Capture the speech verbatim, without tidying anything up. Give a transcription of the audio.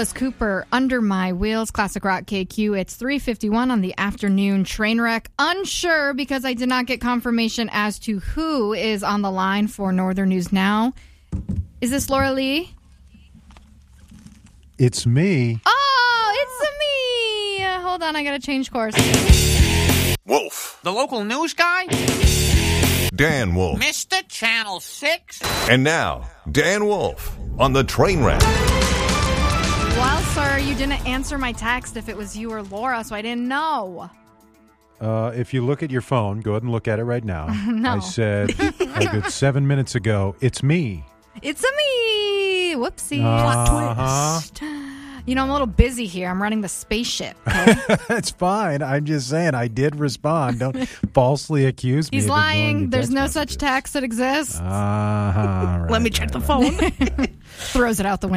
Alice Cooper, Under My Wheels, Classic Rock K Q. It's three fifty-one on the afternoon train wreck. Unsure because I did not get confirmation as to who is on the line for Northern News Now. Is this Laura Lee? It's me. Oh, it's me. Uh, hold on, I gotta change course. Wolf. The local news guy? Dan Wolf. Mister Channel six? And now, Dan Wolf on the train wreck. Well, sir, you didn't answer my text if it was you or Laura, so I didn't know. Uh, if you look at your phone, go ahead and look at it right now. No. I said a good seven minutes ago, it's me. It's a me. Whoopsie. Uh-huh. You know, I'm a little busy here. I'm running the spaceship. Okay? That's fine. I'm just saying I did respond. Don't falsely accuse me. He's of ignoring your lying. There's text no messages. such text that exists. Uh-huh. Right, Let me right, check the right. phone. Throws it out the window.